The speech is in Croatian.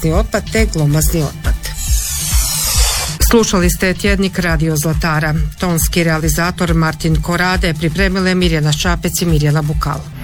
azbestni otpad te glomazni otpad. Slušali ste tjednik Radio Zlatara. Tonski realizator Martin Korade, pripremile Mirjana Šapec i Mirjana Bukal.